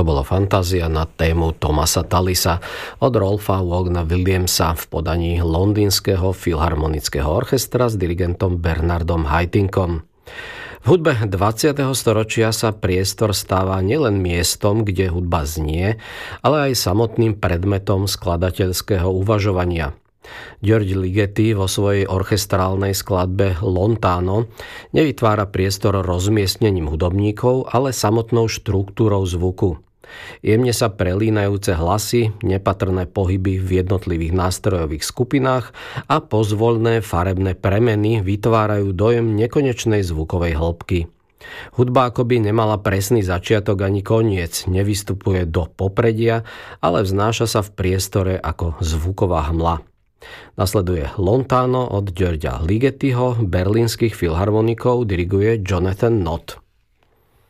To bolo Fantázia na tému Thomasa Tallisa od Rolfa Wagna Williamsa v podaní Londýnskeho filharmonického orchestra s dirigentom Bernardom Haitynkom. V hudbe 20. storočia sa priestor stáva nielen miestom, kde hudba znie, ale aj samotným predmetom skladateľského uvažovania. György Ligeti vo svojej orchestrálnej skladbe Lontano nevytvára priestor rozmiestnením hudobníkov, ale samotnou štruktúrou zvuku. Jemne sa prelínajúce hlasy, nepatrné pohyby v jednotlivých nástrojových skupinách a pozvoľné farebné premeny vytvárajú dojem nekonečnej zvukovej hĺbky. Hudba akoby nemala presný začiatok ani koniec, nevystupuje do popredia, ale vznáša sa v priestore ako zvuková hmla. Nasleduje Lontano od Györgya Ligetiho, berlínskych filharmonikov diriguje Jonathan Nott.